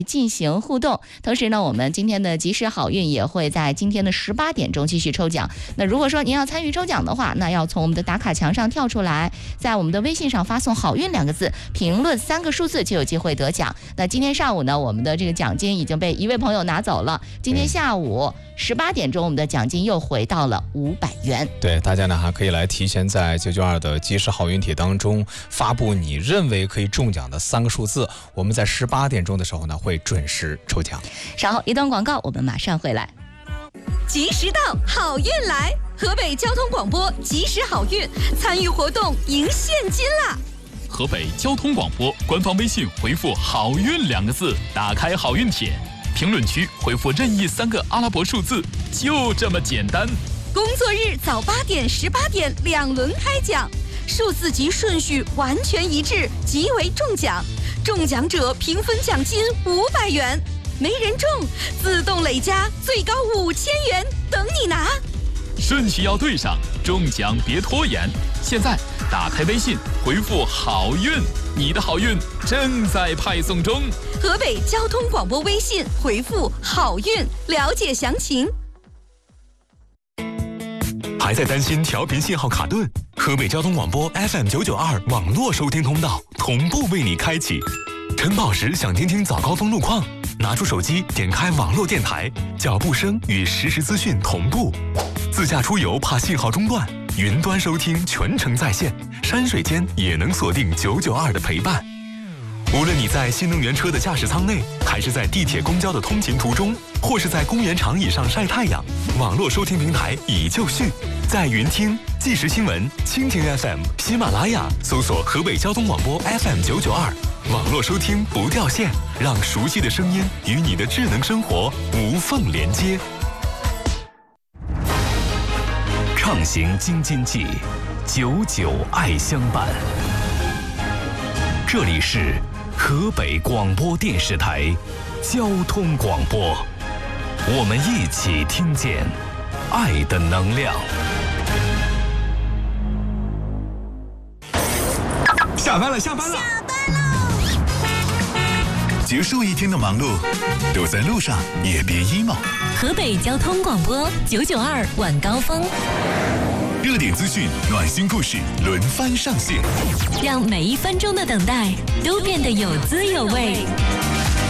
进行互动。同时呢，我们今天的及时好运也会在今天的18点钟继续抽奖。那如果说您要参与抽奖的话，那要从我们的打卡墙上跳出来，在我们的微信上发送好运2个字，评论3个数字就有机会得奖。那今天上午呢，我们的这个奖金已经被一位朋友拿走了，今天下午18点钟我们的奖金又回到了500元。 对，大家呢还可以来提前在992的及时好运帖当中发布你认为可以中奖的3个数字，我们在18点钟的时候呢会准时抽奖。 稍后一段广告，我们马上回来。 及时到，好运来！河北交通广播及时好运，参与活动赢现金啦！ 河北交通广播官方微信回复好运2个字，打开好运帖，评论区回复任意3个阿拉伯数字，就这么简单。 工作日早8点、18点2轮开奖，数字及顺序完全一致，即为中奖。中奖者平分奖金500元，没人中自动累加最高5000元，等你拿。 顺序要对上，中奖别拖延。现在打开微信回复好运，你的好运正在派送中。 河北交通广播微信回复好运，了解详情。 还在担心调频信号卡顿？河北交通广播 FM992 网络收听通道同步为你开启。晨跑时想听听早高峰路况，拿出手机点开网络电台，脚步声与实时资讯同步。自驾出游怕信号中断，云端收听全程在线，山水间也能锁定992的陪伴。无论你在新能源车的驾驶舱内，还是在地铁公交的通勤途中，或是在公园长椅上晒太阳，网络收听平台已就绪。在云听、即时新闻、蜻蜓 FM、喜马拉雅搜索河北交通广播 FM992，网络收听不掉线，让熟悉的声音与你的智能生活无缝连接。畅行京津冀，99爱相伴。这里是河北广播电视台交通广播，我们一起听见爱的能量。 下班了！结束一天的忙碌，都在路上也别 emo。 河北交通广播992晚高峰， 热点资讯、暖心故事轮番上线， 让每1分钟的等待都变得有滋有味。